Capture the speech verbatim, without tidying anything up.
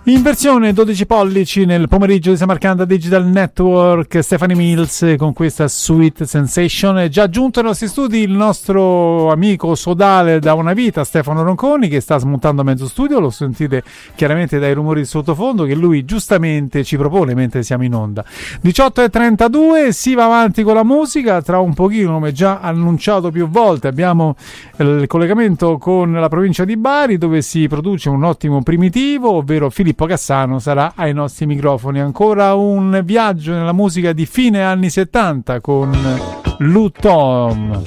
In versione dodici pollici nel pomeriggio di Samarcanda Digital Network, Stephanie Mills con questa Sweet Sensation. È già giunto ai nostri studi il nostro amico sodale da una vita, Stefano Ronconi, che sta smontando mezzo studio. Lo sentite chiaramente dai rumori di sottofondo che lui giustamente ci propone mentre siamo in onda. diciotto e trentadue, si va avanti con la musica. Tra un pochino, come già annunciato più volte, abbiamo il collegamento con la provincia di Bari, dove si produce un ottimo primitivo, ovvero Filippo Cassano sarà ai nostri microfoni. Ancora un viaggio nella musica di fine anni settanta con Lou Tom.